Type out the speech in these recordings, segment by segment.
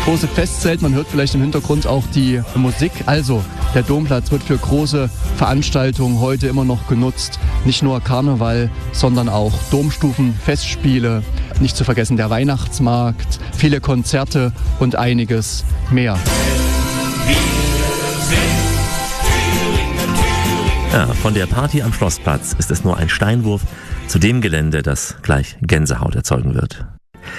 große Festzelt. Man hört vielleicht im Hintergrund auch die Musik. Also der Domplatz wird für große Veranstaltungen heute immer noch genutzt. Nicht nur Karneval, sondern auch Domstufen, Festspiele. Nicht zu vergessen der Weihnachtsmarkt, viele Konzerte und einiges mehr. Ja, von der Party am Schlossplatz ist es nur ein Steinwurf zu dem Gelände, das gleich Gänsehaut erzeugen wird.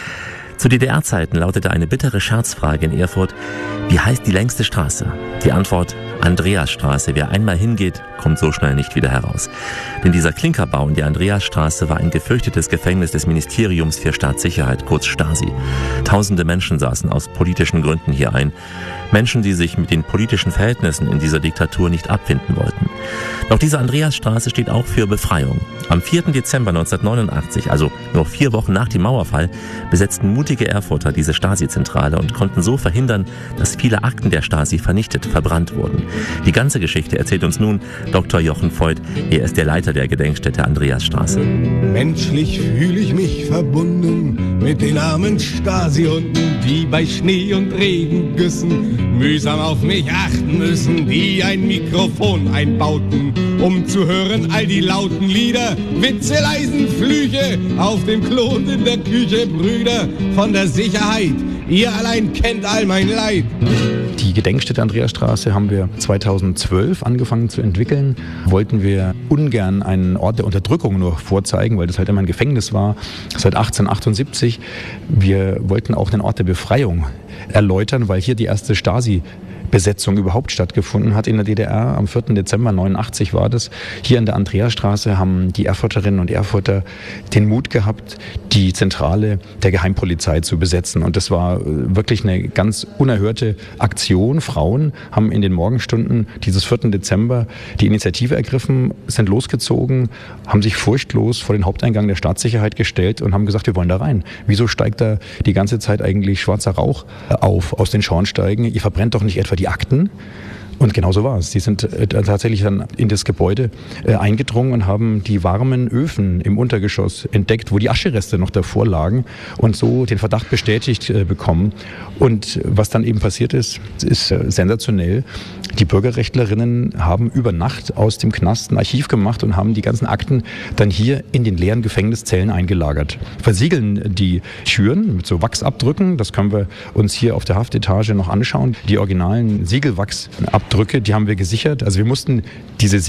Zu DDR-Zeiten lautete eine bittere Scherzfrage in Erfurt: Wie heißt die längste Straße? Die Antwort: Andreasstraße. Wer einmal hingeht, kommt so schnell nicht wieder heraus. Denn dieser Klinkerbau in der Andreasstraße war ein gefürchtetes Gefängnis des Ministeriums für Staatssicherheit, kurz Stasi. Tausende Menschen saßen aus politischen Gründen hier ein. Menschen, die sich mit den politischen Verhältnissen in dieser Diktatur nicht abfinden wollten. Doch diese Andreasstraße steht auch für Befreiung. Am 4. Dezember 1989, also nur 4 Wochen nach dem Mauerfall, besetzten mutige Erfurter diese Stasi-Zentrale und konnten so verhindern, dass viele Akten der Stasi vernichtet, verbrannt wurden. Die ganze Geschichte erzählt uns nun Dr. Jochen Voigt. Er ist der Leiter der Gedenkstätte Andreasstraße. Menschlich fühle ich mich verbunden mit den armen Stasi-Hunden, die bei Schnee und Regengüssen mühsam auf mich achten müssen, die ein Mikrofon einbauten, um zu hören all die lauten Lieder, Witze, leisen Flüche auf dem Klo und in der Küche. Brüder von der Sicherheit, ihr allein kennt all mein Leid. Die Gedenkstätte Andreasstraße haben wir 2012 angefangen zu entwickeln. Wollten wir ungern einen Ort der Unterdrückung nur vorzeigen, weil das halt immer ein Gefängnis war, seit 1878. Wir wollten auch einen Ort der Befreiung erläutern, weil hier die erste Stasi-Besetzung überhaupt stattgefunden hat in der DDR. Am 4. Dezember 1989 war das. Hier in der Andreasstraße haben die Erfurterinnen und Erfurter den Mut gehabt, die Zentrale der Geheimpolizei zu besetzen. Und das war wirklich eine ganz unerhörte Aktion. Frauen haben in den Morgenstunden dieses 4. Dezember die Initiative ergriffen, sind losgezogen, haben sich furchtlos vor den Haupteingang der Staatssicherheit gestellt und haben gesagt, wir wollen da rein. Wieso steigt da die ganze Zeit eigentlich schwarzer Rauch auf aus den Schornsteigen? Ihr verbrennt doch nicht etwa die Akten? Und genau so war es. Sie sind tatsächlich dann in das Gebäude eingedrungen und haben die warmen Öfen im Untergeschoss entdeckt, wo die Aschereste noch davor lagen und so den Verdacht bestätigt bekommen. Und was dann eben passiert ist sensationell. Die Bürgerrechtlerinnen haben über Nacht aus dem Knast ein Archiv gemacht und haben die ganzen Akten dann hier in den leeren Gefängniszellen eingelagert. Versiegeln die Türen mit so Wachsabdrücken. Das können wir uns hier auf der Haftetage noch anschauen. Die originalen Siegelwachsabdrücke, die haben wir gesichert. Also wir mussten diese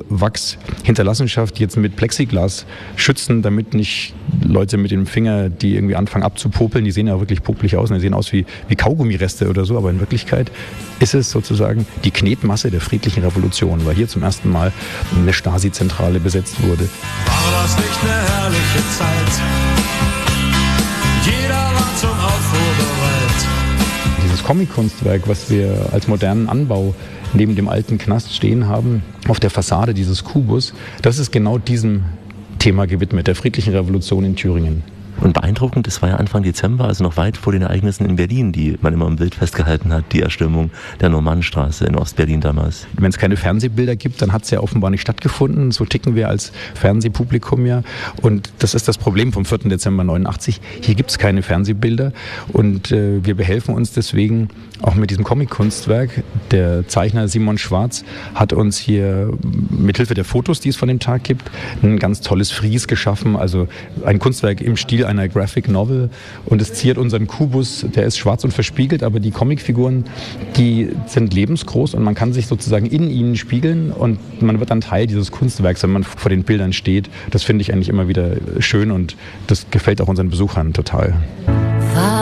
Siegelwachs-Hinterlassenschaft jetzt mit Plexiglas schützen, damit nicht Leute mit dem Finger, die irgendwie anfangen abzupopeln, die sehen ja wirklich popelig aus, die sehen aus wie Kaugummireste oder so, aber in Wirklichkeit ist es sozusagen die Knetmasse der friedlichen Revolution, weil hier zum ersten Mal eine Stasi-Zentrale besetzt wurde. War das nicht eine herrliche Zeit? Jeder war zum Aufruhr bereit. Dieses Comic-Kunstwerk, was wir als modernen Anbau neben dem alten Knast stehen haben, auf der Fassade dieses Kubus, das ist genau diesem Thema gewidmet, der friedlichen Revolution in Thüringen. Und beeindruckend, es war ja Anfang Dezember, also noch weit vor den Ereignissen in Berlin, die man immer im Bild festgehalten hat, die Erstürmung der Normannenstraße in Ostberlin damals. Wenn es keine Fernsehbilder gibt, dann hat es ja offenbar nicht stattgefunden. So ticken wir als Fernsehpublikum ja. Und das ist das Problem vom 4. Dezember 89. Hier gibt es keine Fernsehbilder und wir behelfen uns deswegen auch mit diesem Comic-Kunstwerk. Der Zeichner Simon Schwarz hat uns hier mithilfe der Fotos, die es von dem Tag gibt, ein ganz tolles Fries geschaffen, also ein Kunstwerk im Stil einer Graphic Novel, und es ziert unseren Kubus, der ist schwarz und verspiegelt, aber die Comicfiguren, die sind lebensgroß und man kann sich sozusagen in ihnen spiegeln und man wird dann Teil dieses Kunstwerks, wenn man vor den Bildern steht. Das finde ich eigentlich immer wieder schön und das gefällt auch unseren Besuchern total.